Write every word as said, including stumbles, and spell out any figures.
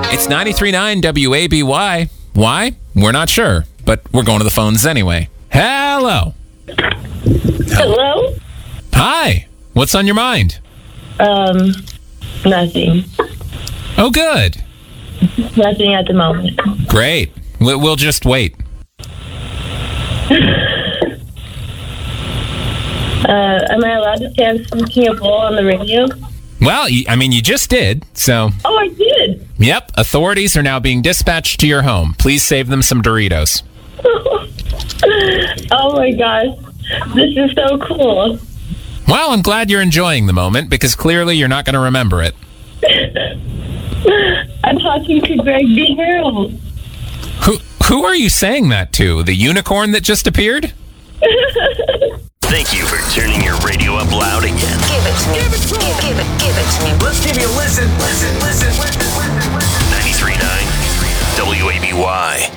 It's ninety-three point nine W A B Y. Why? We're not sure, but we're going to the phones anyway. Hello. Hello? Hi. What's on your mind? Um, nothing. Oh, good. Nothing at the moment. Great. We- We'll just wait. Uh, am I allowed to say I'm smoking a bowl on the radio? Well, y- I mean, you just did, so... Oh, I did. Yep, authorities are now being dispatched to your home. Please save them some Doritos. Oh my gosh. This is so cool. Well, I'm glad you're enjoying the moment, because clearly you're not going to remember it. I'm talking to Greg B. Harold. Who who are you saying that to? The unicorn that just appeared? Thank you for turning your radio up loud again. Give it to me. Give it to me. Give it, give it to me. Let's give you a listen, listen, listen, listen, listen, listen. ninety-three point nine W A B Y.